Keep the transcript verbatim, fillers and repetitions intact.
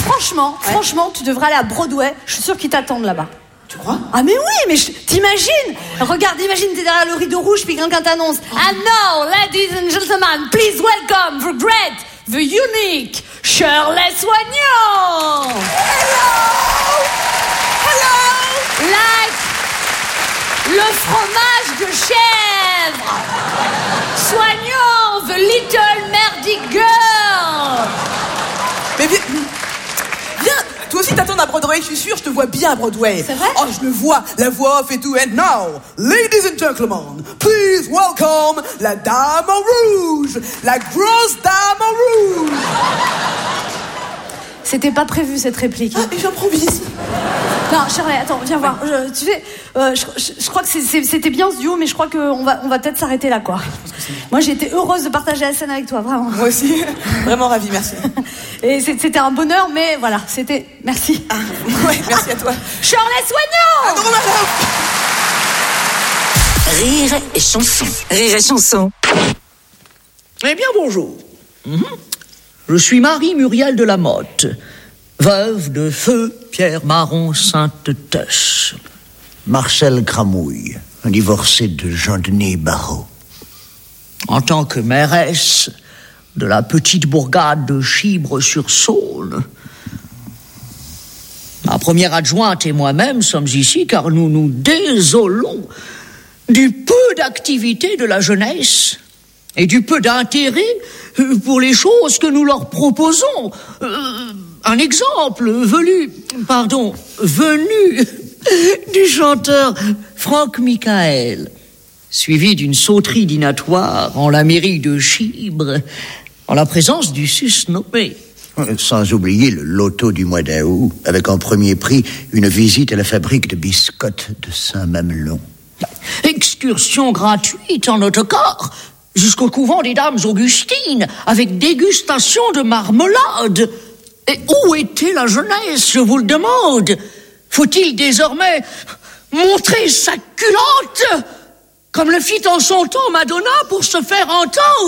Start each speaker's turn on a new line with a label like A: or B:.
A: franchement, ouais. franchement, tu devrais aller à Broadway. Je suis sûre qu'ils t'attendent là-bas.
B: Tu crois?
A: Ah mais oui, mais je... t'imagines? Ouais. Regarde, imagine t'es derrière le rideau rouge puis quelqu'un t'annonce. Oh. And now, ladies and gentlemen, please welcome the great, the unique Shirley Soignon.
B: Hello, hello.
A: Like le fromage de chèvre. Soignon, the little merdic girl.
B: Mais viens, viens. Toi aussi t'attends à Broadway, je suis sûre, je te vois bien à Broadway.
A: C'est vrai?
B: Oh, je le vois, la voix off et tout. And now, ladies and gentlemen, please welcome la dame en rouge, la grosse dame en rouge.
A: C'était pas prévu cette réplique.
B: Ah, et j'improvise.
A: Non, Shirley, attends, viens voir. Je, tu sais, euh, je, je, je crois que c'est, c'est, c'était bien ce duo, mais je crois qu'on va, on va peut-être s'arrêter là, quoi. Moi, j'ai été heureuse de partager la scène avec toi, vraiment.
B: Moi aussi, vraiment ravie, merci.
A: Et c'était un bonheur, mais voilà, c'était... Merci.
B: Ah, ouais, merci à toi.
A: Shirley Soignon.
B: Ah non, madame.
C: Rire et chanson. Rire et chanson.
D: Eh bien, bonjour. Mm-hmm. Je suis Marie-Muriel de la Motte, veuve de feu Pierre Marron Sainte-Teuche.
E: Marcel Gramouille, un divorcé de Jean-Denis Barrault.
D: En tant que mairesse de la petite bourgade de Chibre-sur-Saône, ma première adjointe et moi-même sommes ici car nous nous désolons du peu d'activité de la jeunesse et du peu d'intérêt pour les choses que nous leur proposons. Euh, un exemple venu, pardon, venu du chanteur Franck Michael, suivi d'une sauterie dînatoire en la mairie de Chibre, en la présence du susnommé.
E: Sans oublier le loto du mois d'août, avec en premier prix une visite à la fabrique de biscottes de Saint-Mamelon.
D: Excursion gratuite en autocar jusqu'au couvent des Dames Augustines, avec dégustation de marmelade. Et où était la jeunesse, je vous le demande? Faut-il désormais montrer sa culotte, comme le fit en son temps Madonna pour se faire entendre?